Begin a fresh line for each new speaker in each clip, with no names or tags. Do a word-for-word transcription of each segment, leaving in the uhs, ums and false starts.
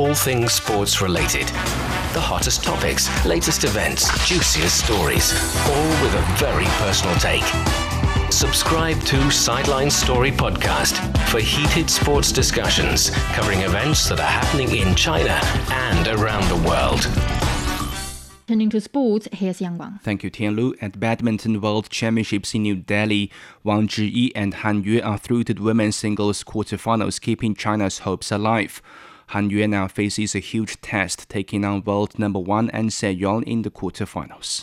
all things sports related. The hottest topics, latest events, juiciest stories, all with a very personal take. Subscribe to Sideline Story Podcast for heated sports discussions covering events that are happening in China and around the world.
Turning to sports, here's Yang Wang.
Thank you, Tianlu. At Badminton World Championships in New Delhi, Wang Zhiyi and Han Yue are through to the women's singles quarterfinals, keeping China's hopes alive. Han Yue now faces a huge test, taking on world number one An Se-yong in the quarterfinals.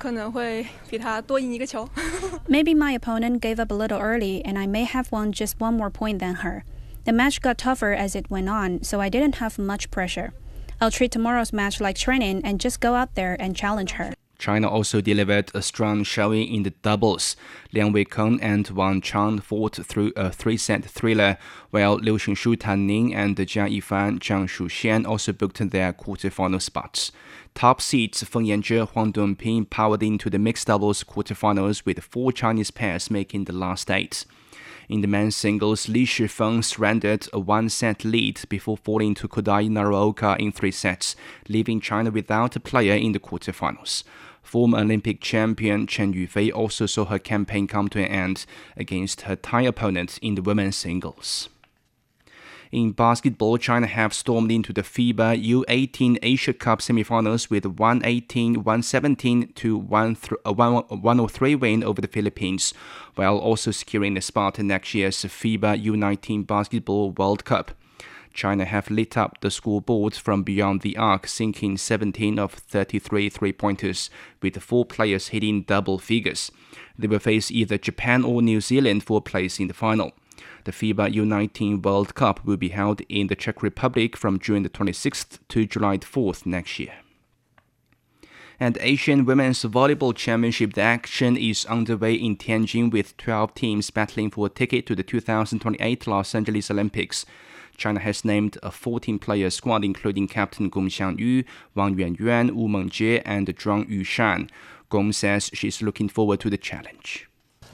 Maybe my opponent gave up a little early, and I may have won just one more point than her. The match got tougher as it went on, so I didn't have much pressure. I'll treat tomorrow's match like training and just go out there and challenge her.
China also delivered a strong showing in the doubles. Liang Weikeng and Wang Chang fought through a three-set thriller, while Liu Xingshu, Tan Ning, and Jia Yifan, Zhang Shuxian also booked their quarterfinal spots. Top seeds Feng Yanzhe, Huang Dongping powered into the mixed doubles quarterfinals with four Chinese pairs making the last eight. In the men's singles, Li Shifeng surrendered a one-set lead before falling to Kodai Naraoka in three sets, leaving China without a player in the quarterfinals. Former Olympic champion Chen Yufei also saw her campaign come to an end against her Thai opponent in the women's singles. In basketball, China have stormed into the FIBA U eighteen Asia Cup semifinals with a one eighteen one seventeen to one oh three win over the Philippines, while also securing a spot in next year's FIBA U nineteen Basketball World Cup. China have lit up the scoreboard from beyond the arc, sinking seventeen of thirty-three three-pointers, with four players hitting double figures. They will face either Japan or New Zealand for a place in the final. The FIBA U nineteen World Cup will be held in the Czech Republic from June the twenty-sixth to July the fourth next year. And Asian Women's Volleyball Championship, the action is underway in Tianjin with twelve teams battling for a ticket to the two thousand twenty-eight Los Angeles Olympics. China has named a fourteen-player squad including captain Gong Xiangyu, Wang Yuanyuan, Wu Mengjie, and Zhuang Yushan. Gong says she's looking forward to the challenge.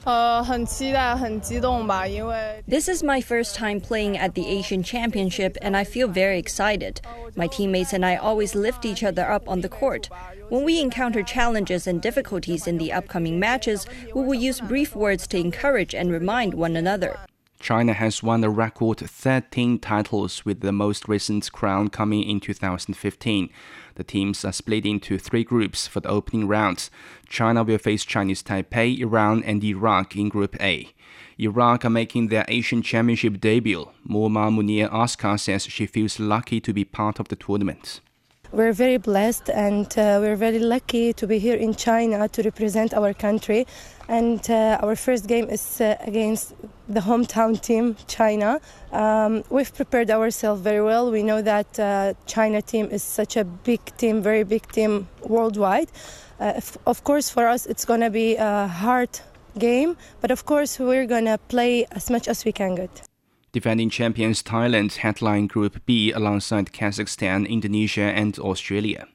This is my first time playing at the Asian Championship, and I feel very excited. My teammates and I always lift each other up on the court. When we encounter challenges and difficulties in the upcoming matches, we will use brief words to encourage and remind one another.
China has won a record thirteen titles, with the most recent crown coming in two thousand fifteen. The teams are split into three groups for the opening round. China will face Chinese Taipei, Iran, and Iraq in Group A. Iraq are making their Asian Championship debut. Morma Munir Askar says she feels lucky to be part of the tournament.
We're very blessed and uh, we're very lucky to be here in China to represent our country. And uh, our first game is uh, against the hometown team, China. Um, we've prepared ourselves very well. We know that uh, China team is such a big team, very big team worldwide. Uh, if, of course, for us, it's going to be a hard game. But of course, we're going to play as much as we can get.
Defending champions Thailand headline Group B alongside Kazakhstan, Indonesia, and Australia.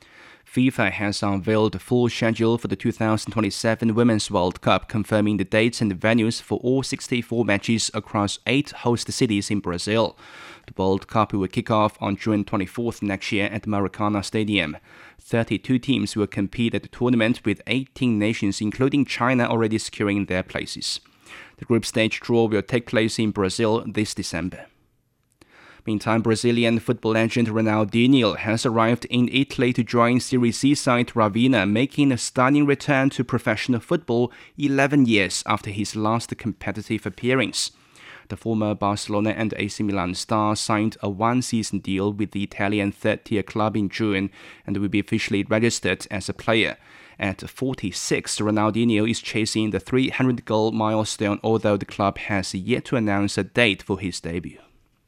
FIFA has unveiled the full schedule for the two thousand twenty-seven Women's World Cup, confirming the dates and the venues for all sixty-four matches across eight host cities in Brazil. The World Cup will kick off on June twenty-fourth next year at Maracana Stadium. thirty-two teams will compete at the tournament, with eighteen nations, including China, already securing their places. The group stage draw will take place in Brazil this December. Meantime, Brazilian football legend Ronaldinho has arrived in Italy to join Serie C side Ravenna, making a stunning return to professional football eleven years after his last competitive appearance. The former Barcelona and A C Milan star signed a one-season deal with the Italian third-tier club in June and will be officially registered as a player. At forty-six, Ronaldinho is chasing the three hundred goal milestone, although the club has yet to announce a date for his debut.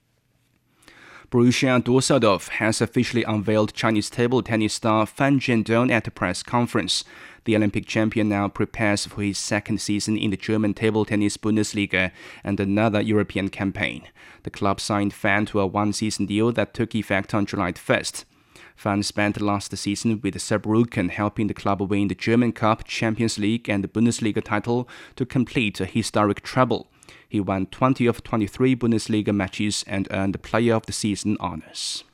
Borussia Düsseldorf has officially unveiled Chinese table tennis star Fan Zhendong at a press conference. The Olympic champion now prepares for his second season in the German table tennis Bundesliga and another European campaign. The club signed Fan to a one-season deal that took effect on July first. Fan spent last season with Saarbrücken, helping the club win the German Cup, Champions League, and the Bundesliga title to complete a historic treble. He won twenty of twenty-three Bundesliga matches and earned the Player of the Season honors.